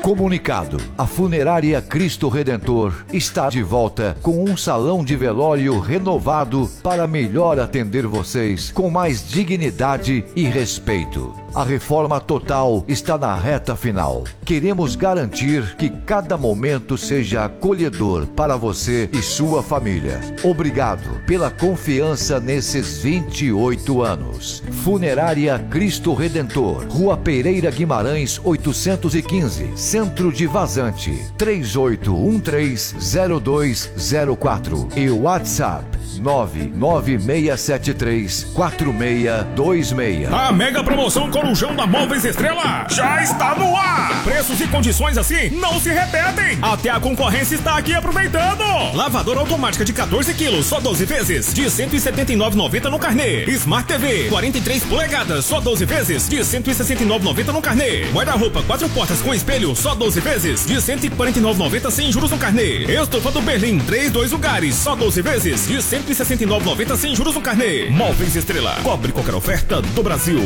Comunicado: a Funerária Cristo Redentor está de volta com um salão de velório renovado para melhor atender vocês com mais dignidade e respeito. A reforma total está na reta final. Queremos garantir que cada momento seja acolhedor para você e sua família. Obrigado pela confiança nesses 28 anos. Funerária Cristo Redentor, Rua Pereira Guimarães 815, Centro de Vazante, 38130204 e WhatsApp 996734626. A mega promoção Corujão da Móveis Estrela já está no ar. Preços e condições assim não se repetem. Até a concorrência está aqui aproveitando. Lavadora automática de 14 quilos, só 12 vezes, de R$ 179,90 no carnê. Smart TV, 43 polegadas, só 12 vezes, de R$ 169,90 no carnê. Guarda-roupa 4 portas com espelho, só 12 vezes, de R$ 149,90 sem juros no carnê. Estofa do Berlim, 2 lugares, só 12 vezes, de R$ 169,90 sem juros no carnê. Móveis Estrela, cobre qualquer oferta do Brasil.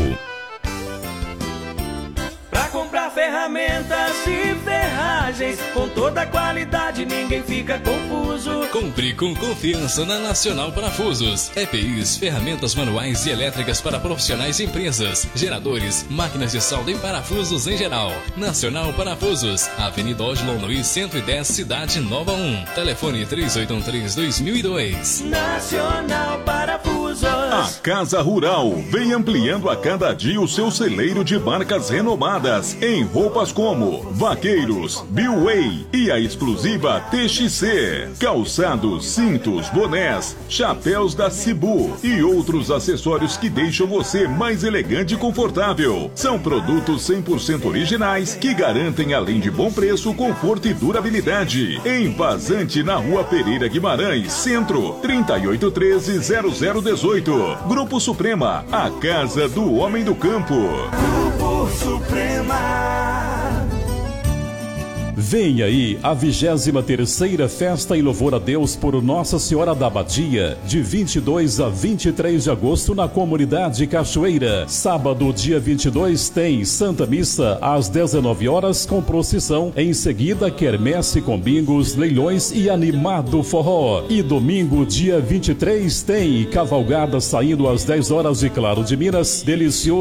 Comprar ferramentas e ferragens com toda a qualidade, ninguém fica confuso. Compre com confiança na Nacional Parafusos. EPIs, ferramentas manuais e elétricas para profissionais e empresas, geradores, máquinas de solda e parafusos em geral. Nacional Parafusos, Avenida Oslo Luiz 110, Cidade Nova 1. Telefone 3813-2002. Nacional Parafusos. A Casa Rural vem ampliando a cada dia o seu celeiro de marcas renomadas em roupas como Vaqueiros, Billway e a exclusiva TXC, calçados, cintos, bonés, chapéus da Cibu e outros acessórios que deixam você mais elegante e confortável. São produtos 100% originais que garantem, além de bom preço, conforto e durabilidade. Em Vazante, na Rua Pereira Guimarães, Centro, 3813-0018. Grupo Suprema, a casa do homem do campo. Grupo Suprema. Vem aí a 23ª Festa em Louvor a Deus por Nossa Senhora da Abadia, de 22 a 23 de agosto na comunidade Cachoeira. Sábado, dia 22, tem Santa Missa às 19 horas com procissão. Em seguida, quermesse com bingos, leilões e animado forró. E domingo, dia 23, tem cavalgada saindo às 10 horas de Claro de Minas. Delicioso